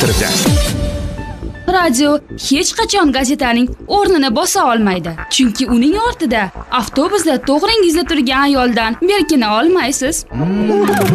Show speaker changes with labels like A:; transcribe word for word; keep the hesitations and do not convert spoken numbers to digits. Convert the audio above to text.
A: metrda.
B: Radio hech qachon gazetaning o'rnini bosa olmaydi. Chunki uning ortida avtobusda to'g'ringizda turgan ayoldan berkina olmaysiz.